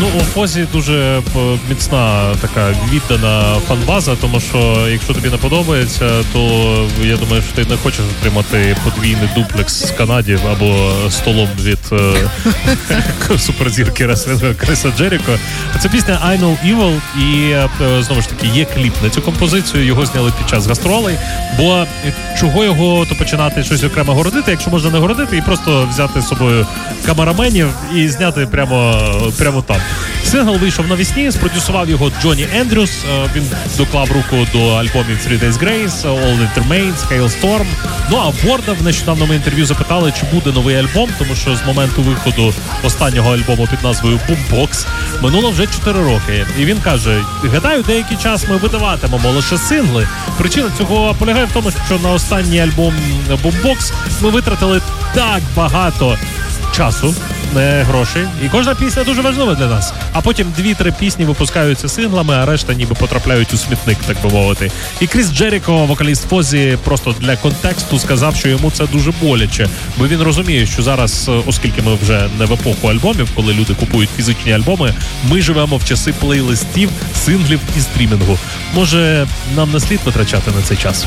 Ну, у Фозі дуже міцна така віддана фан-база, тому що якщо тобі не подобається, то я думаю, що ти не хочеш отримати подвійний дуплекс з Канаді або столом від суперзірки реслінгу Криса Джеріко. Це пісня I Know Evil, і знову ж таки є кліп на цю композицію, його зняли під час гастролей, бо чого його то починати щось окремо городити, якщо можна не городити і просто взяти з собою камераменів і зняти прямо там. Сингл вийшов навесні, спродюсував його Джонні Ендрюс, він доклав руку до альбомів Three Days Grace, All That Remains, Hailstorm. Ну а Ворда в нещодавному інтерв'ю запитали, чи буде новий альбом, тому що з моменту виходу останнього альбому під назвою Boombox минуло вже 4 роки. І він каже, гадаю, деякий час ми видаватимемо лише сингли. Причина цього полягає в тому, що на останній альбом Boombox ми витратили так багато часу, не грошей. І кожна пісня дуже важлива для нас. А потім 2-3 пісні випускаються синглами, а решта ніби потрапляють у смітник, так би мовити. І Кріс Джеріко, вокаліст Фозі, просто для контексту сказав, що йому це дуже боляче. Бо він розуміє, що зараз, оскільки ми вже не в епоху альбомів, коли люди купують фізичні альбоми, ми живемо в часи плейлистів, синглів і стрімінгу. Може, нам не слід витрачати на цей час?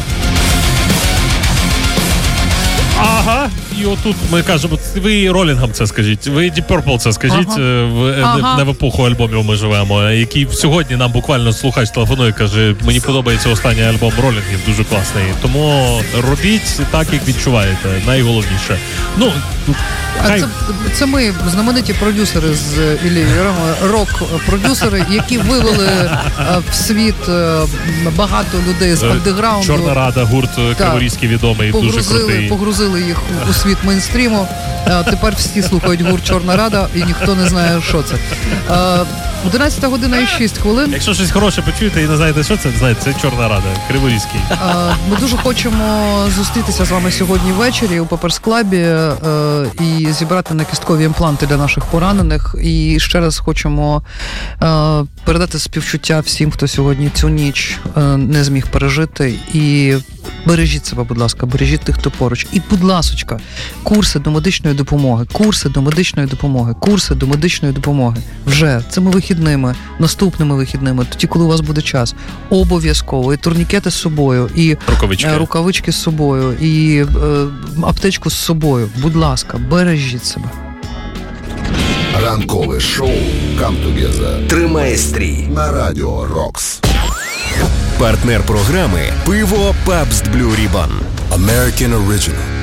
Ага, і отут ми кажемо, ви Ролінгам це скажіть, ви Deep Purple це скажіть, не в епоху альбомів ми живемо, який сьогодні нам буквально слухач телефонує, каже, мені подобається останній альбом Ролінгів, дуже класний, тому робіть так, як відчуваєте, найголовніше. Ну, хай... це ми, знамениті продюсери з Іллі, рок-продюсери, які вивели в світ багато людей з андеграунду. Чорна Рада, гурт криворізький відомий, дуже крутий. Погрузили їх у світ мейнстріму. Тепер всі слухають гурт Чорна Рада і ніхто не знає, що це. 11 година і 6 хвилин. Якщо щось хороше почуєте і не знаєте, що це, знаєте, це Чорна Рада, Криворізький. Ми дуже хочемо зустрітися з вами сьогодні ввечері у Пеперс-клабі і зібрати накісткові імпланти для наших поранених. І ще раз хочемо передати співчуття всім, хто сьогодні цю ніч не зміг пережити. І бережіть себе, будь ласка, бережіть тих, хто поруч. І, будь ласочка, курси до медичної допомоги. Вже цими вихідними, наступними вихідними, тоді, коли у вас буде час. Обов'язково. І турнікети з собою, і рукавички з собою, і аптечку з собою. Будь ласка, бережіть себе. Ранкове шоу «Come Together» тримає стрій на Радіо Рокс. Партнер програми «Пиво Pabst Blue Ribbon». American Original.